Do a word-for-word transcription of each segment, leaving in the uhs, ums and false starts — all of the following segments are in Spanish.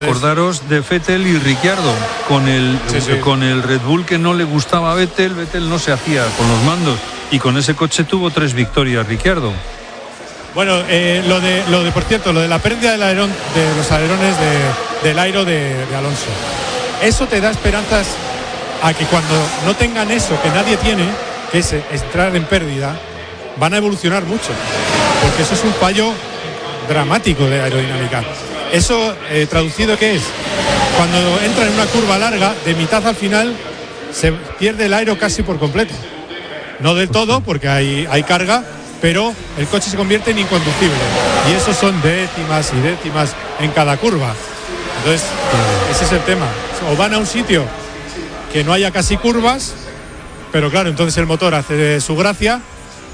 Acordaros de Vettel y Ricciardo, con el, sí, sí. con el Red Bull que no le gustaba a Vettel, Vettel no se hacía con los mandos, y con ese coche tuvo tres victorias Ricciardo. Bueno, eh, lo de, lo de por cierto, lo de la pérdida del alerón, de los alerones de, del aero de, de Alonso, eso te da esperanzas a que cuando no tengan eso que nadie tiene, que es entrar en pérdida, van a evolucionar mucho, porque eso es un fallo dramático de aerodinámica. Eso, eh, traducido, ¿qué es? Cuando entra en una curva larga, de mitad al final, se pierde el aero casi por completo. No del todo, porque hay, hay carga, pero el coche se convierte en inconducible. Y eso son décimas y décimas en cada curva. Entonces, ese es el tema. O van a un sitio que no haya casi curvas, pero claro, entonces el motor hace su gracia,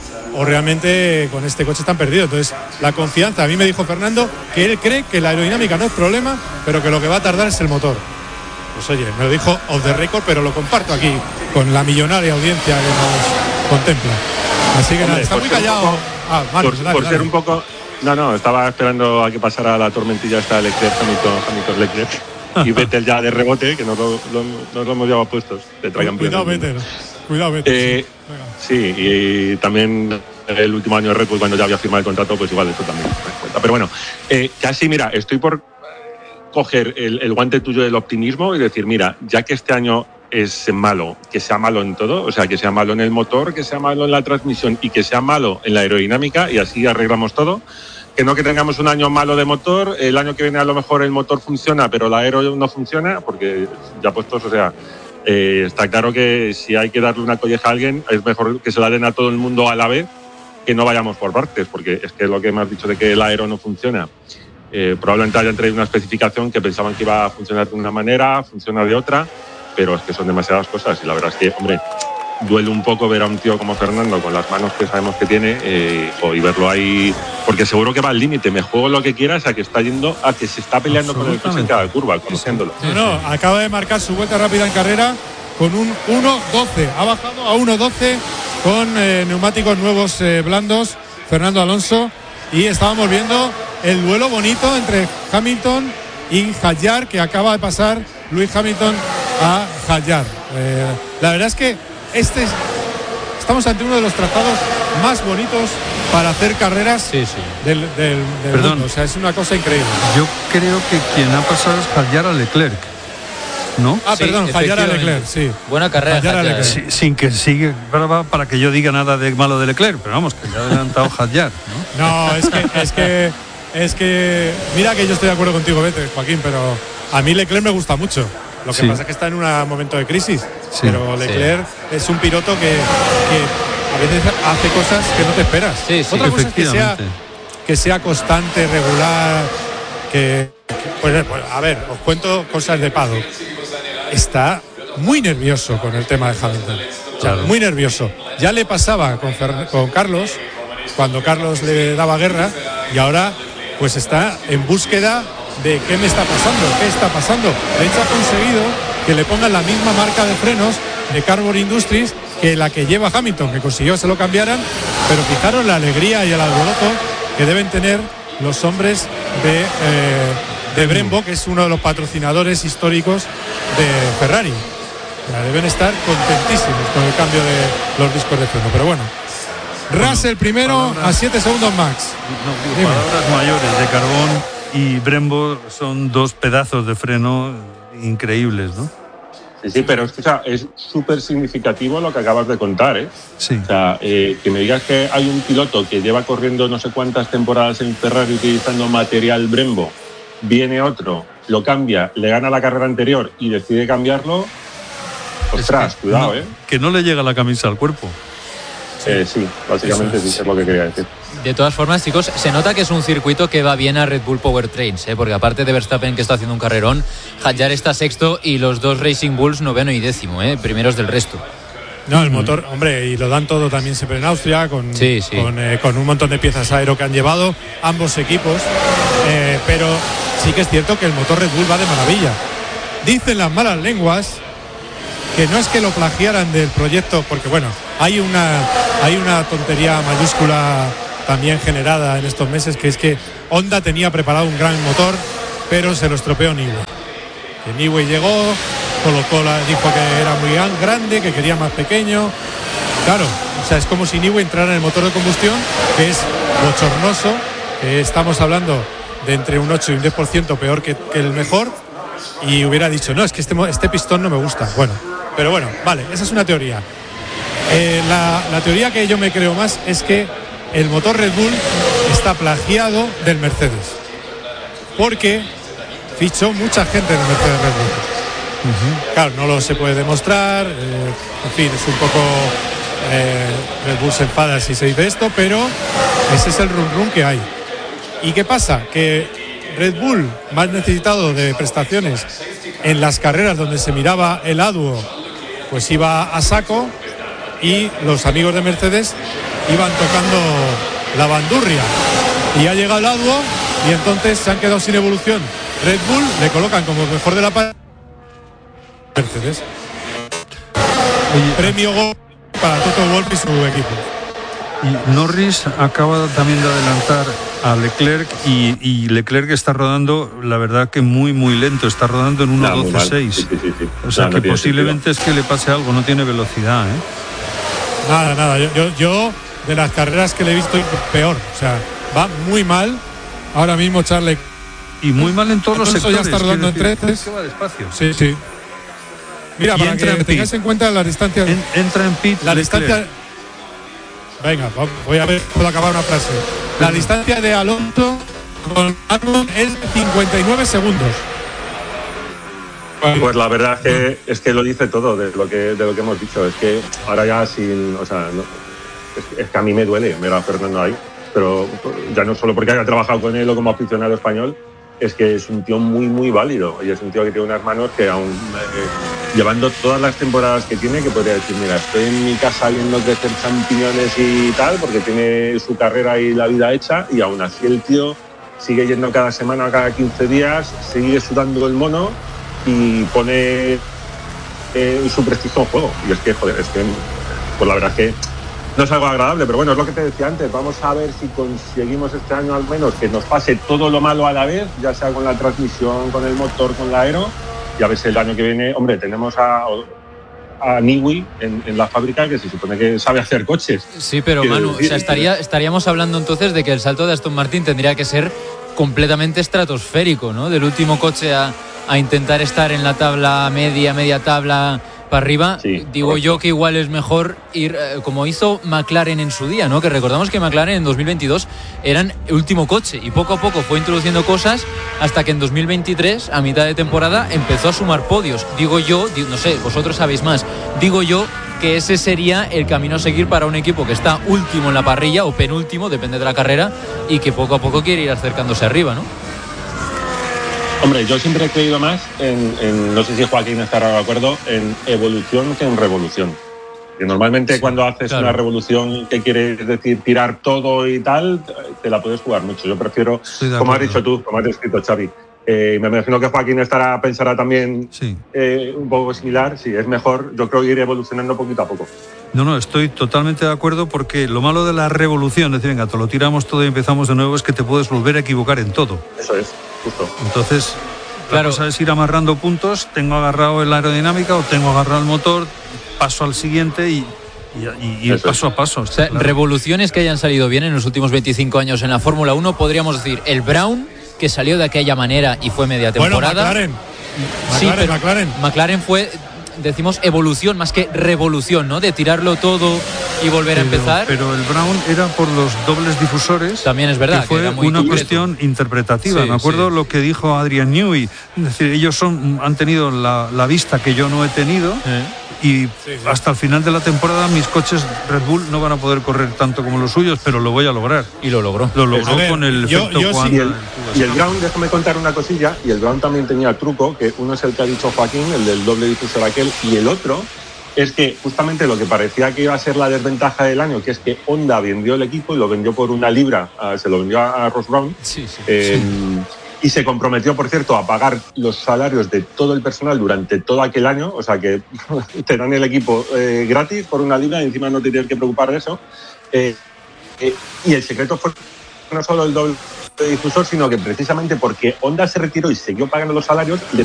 o realmente con este coche están perdidos. Entonces, la confianza, a mí me dijo Fernando que él cree que la aerodinámica no es problema, pero que lo que va a tardar es el motor. Pues oye, me lo dijo off the record, pero lo comparto aquí con la millonaria audiencia que nos contempla. Así que nada, está muy callado. Poco, ah, Marcos, por dale, por dale. ser un poco... No, no, estaba esperando a que pasara la tormentilla esta de Leclerc, Hamilton, Hamilton Leclerc. Y Vettel ya de rebote, que nos lo, lo, nos lo hemos llevado puestos. Te traigan Cuidado, Vettel. Cuidado, Vettel. Eh, sí, y también el último año de Red Bull, cuando ya había firmado el contrato, pues igual eso también me cuenta. Pero bueno, eh, casi, mira, estoy por coger el, el guante tuyo del optimismo y decir, mira, ya que este año es malo, que sea malo en todo, o sea, que sea malo en el motor, que sea malo en la transmisión y que sea malo en la aerodinámica, y así arreglamos todo. Que no que tengamos un año malo de motor, el año que viene a lo mejor el motor funciona, pero la aero no funciona, porque ya puestos, o sea, eh, está claro que si hay que darle una colleja a alguien, es mejor que se la den a todo el mundo a la vez, que no vayamos por partes, porque es que lo que me has dicho de que el aero no funciona, eh, probablemente hayan traído una especificación que pensaban que iba a funcionar de una manera, funciona de otra, pero es que son demasiadas cosas, y la verdad es que, hombre, duele un poco ver a un tío como Fernando con las manos que sabemos que tiene eh, y verlo ahí, porque seguro que va al límite, me juego lo que quieras a que está yendo, a que se está peleando con el coche en cada curva, conociéndolo. No, no, acaba de marcar su vuelta rápida en carrera con un uno doce, ha bajado a uno doce con eh, neumáticos nuevos eh, blandos, Fernando Alonso, y estábamos viendo el duelo bonito entre Hamilton y Hadjar, que acaba de pasar Lewis Hamilton a Hadjar. Eh, la verdad es que Este es, estamos ante uno de los tratados más bonitos para hacer carreras sí, sí. del, del, del Perdón. mundo. O sea, es una cosa increíble. Yo creo que quien ha pasado es Hadjar a Leclerc, ¿no? Ah, sí, perdón, Hadjar a Leclerc, sí. Buena carrera, Hadjar a Leclerc. Sí, sin que siga para, para que yo diga nada de malo de Leclerc, pero vamos, que ya ha adelantado Hadjar, ¿no? No, es que, es que, es que, mira que yo estoy de acuerdo contigo, Vete, Joaquín, pero a mí Leclerc me gusta mucho. Lo que sí. pasa es que está en un momento de crisis, sí, pero Leclerc sí. es un piloto que, que a veces hace cosas que no te esperas. Sí, sí, Otra cosa es que sea, que sea constante, regular, que, que pues, pues, a ver, os cuento cosas de Pado. Está muy nervioso con el tema de Hamilton, o sea, claro. muy nervioso. Ya le pasaba con, Fer, con Carlos, cuando Carlos le daba guerra, y ahora pues está en búsqueda de qué me está pasando, qué está pasando. De hecho, ha conseguido que le pongan la misma marca de frenos de Carbon Industries que la que lleva Hamilton, que consiguió que se lo cambiaran, pero fijaros la alegría y el alboroto que deben tener los hombres de, eh, de Brembo, que es uno de los patrocinadores históricos de Ferrari. Ya deben estar contentísimos con el cambio de los discos de freno, pero bueno. Russell bueno, primero palabras, a siete segundos max. No, digo, palabras mayores de Carbón y Brembo son dos pedazos de freno increíbles, ¿no? Sí, sí, pero es que o sea, es súper significativo lo que acabas de contar, ¿eh? Sí. O sea, eh, que me digas que hay un piloto que lleva corriendo no sé cuántas temporadas en Ferrari utilizando material Brembo, viene otro, lo cambia, le gana la carrera anterior y decide cambiarlo, ostras, que cuidado, no, ¿eh? Que no le llega la camisa al cuerpo. Eh, sí, básicamente sí, es lo que quería decir. De todas formas, chicos, se nota que es un circuito que va bien a Red Bull Powertrains, ¿eh? Porque aparte de Verstappen, que está haciendo un carrerón, Hadjar está sexto y los dos Racing Bulls noveno y décimo, ¿eh? Primeros del resto. No, el motor, hombre, y lo dan todo también siempre en Austria, con, sí, sí. con, eh, con un montón de piezas aero que han llevado ambos equipos, eh, pero sí que es cierto que el motor Red Bull va de maravilla. Dicen las malas lenguas que no es que lo plagiaran del proyecto, porque bueno, hay una, hay una tontería mayúscula también generada en estos meses, que es que Honda tenía preparado un gran motor pero se lo estropeó Newey. Que Newey llegó, colocó la, dijo que era muy grande, que quería más pequeño. Claro, o sea, es como si Newey entrara en el motor de combustión, que es bochornoso, que estamos hablando de entre un ocho y un diez por ciento peor que, que el mejor, y hubiera dicho, no, es que este, este pistón no me gusta. Bueno, pero bueno, vale, esa es una teoría. Eh, la, la teoría que yo me creo más es que el motor Red Bull está plagiado del Mercedes, porque fichó mucha gente en el Mercedes Red Bull. Uh-huh. Claro, no lo se puede demostrar, eh, en fin, es un poco eh, Red Bull se enfada si se dice esto, pero ese es el rum rum que hay. ¿Y qué pasa? Que Red Bull, más necesitado de prestaciones en las carreras donde se miraba el aduo, pues iba a saco, y los amigos de Mercedes iban tocando la bandurria, y ha llegado el aduo y entonces se han quedado sin evolución. Red Bull le colocan como el mejor de la parrilla Mercedes. Oye, premio gol para Toto Wolff y su equipo. Y Norris acaba también de adelantar a Leclerc, y, y Leclerc está rodando, la verdad que muy muy lento, está rodando en uno doce seis. Sí, sí, sí. O sea, no, que no posiblemente sentido. Es que le pase algo, no tiene velocidad, ¿eh? Nada, nada, yo, yo, yo de las carreras que le he visto peor, o sea, va muy mal ahora mismo Charles. Y muy mal en todos los sectores. Ya está rodando en treces. Que va despacio. Sí, sí. Mira, y para que tengáis en cuenta las distancias. En, entra en pit. La distancia. Venga, voy a ver, puedo acabar una frase. La distancia de Alonso con Albon es cincuenta y nueve segundos. Pues la verdad es que, es que lo dice todo de lo que, de lo que hemos dicho. Es que ahora ya sin. O sea, no, es, es que a mí me duele ver a Fernando ahí. Pero ya no solo porque haya trabajado con él o como aficionado español, es que es un tío muy, muy válido. Y es un tío que tiene unas manos que aún, eh, llevando todas las temporadas que tiene, que podría decir, mira, estoy en mi casa viendo crecer champiñones y tal, porque tiene su carrera y la vida hecha, y aún así el tío sigue yendo cada semana, cada quince días, sigue sudando el mono y pone eh, su prestigio en juego. Y es que, joder, es que, pues la verdad es que no es algo agradable, pero bueno, es lo que te decía antes. Vamos a ver si conseguimos este año al menos que nos pase todo lo malo a la vez, ya sea con la transmisión, con el motor, con la aero, y a ver si el año que viene, hombre, tenemos a, a Newey en, en la fábrica, que se supone que sabe hacer coches. Sí, pero Manu, o sea, estaría, estaríamos hablando entonces de que el salto de Aston Martin tendría que ser completamente estratosférico, ¿no? Del último coche a, a intentar estar en la tabla media, media tabla para arriba. Sí, digo correcto. Yo que igual es mejor ir eh, como hizo McLaren en su día, ¿no? Que recordamos que McLaren en dos mil veintidós eran el último coche y poco a poco fue introduciendo cosas hasta que en dos mil veintitrés, a mitad de temporada, empezó a sumar podios. Digo yo, digo, no sé, vosotros sabéis más, digo yo que ese sería el camino a seguir para un equipo que está último en la parrilla o penúltimo, depende de la carrera, y que poco a poco quiere ir acercándose arriba, ¿no? Hombre, yo siempre he creído más en, en, no sé si Joaquín estará de acuerdo, en evolución que en revolución. Que normalmente sí, cuando haces claro. una revolución que quiere decir tirar todo y tal, te la puedes jugar mucho. Yo prefiero, como has dicho tú, como has descrito Xavi, eh, me imagino que Joaquín estará pensará también sí. eh, un poco similar. Sí, es mejor, yo creo, ir evolucionando poquito a poco. No, no, estoy totalmente de acuerdo, porque lo malo de la revolución, es decir, venga, te lo tiramos todo y empezamos de nuevo, es que te puedes volver a equivocar en todo. Eso es, justo. Entonces, claro, la cosa es ir amarrando puntos, tengo agarrado la aerodinámica o tengo agarrado el motor, paso al siguiente y, y, y ir paso a paso. O sea, claro. Revoluciones que hayan salido bien en los últimos veinticinco años en la Fórmula uno, podríamos decir, el Brown, que salió de aquella manera y fue media temporada. Bueno, McLaren. Sí, McLaren, pero McLaren. McLaren fue, decimos, evolución más que revolución, ¿no? De tirarlo todo y volver pero, a empezar. Pero el Brown era por los dobles difusores. También es verdad. Que fue que era muy una concreto. cuestión interpretativa. Sí, Me acuerdo sí. lo que dijo Adrian Newey. Es decir, ellos son, han tenido la, la vista que yo no he tenido. ¿Eh? Y sí, sí. hasta el final de la temporada mis coches Red Bull no van a poder correr tanto como los suyos, pero lo voy a lograr. Y lo logró. Lo logró ver, con el yo, efecto yo Juan. Sí. Y, el, y el Brown, déjame contar una cosilla, y el Brown también tenía el truco, que uno es el que ha dicho Joaquín, el del doble difusor aquel, y el otro es que justamente lo que parecía que iba a ser la desventaja del año, que es que Honda vendió el equipo y lo vendió por una libra, uh, se lo vendió a, a Ross Brown. Sí, sí, eh, sí. Y se comprometió, por cierto, a pagar los salarios de todo el personal durante todo aquel año. O sea que te dan el equipo eh, gratis por una libra y encima no te tienes que preocupar de eso. Eh, eh, y el secreto fue no solo el doble difusor, sino que precisamente porque Honda se retiró y siguió pagando los salarios, le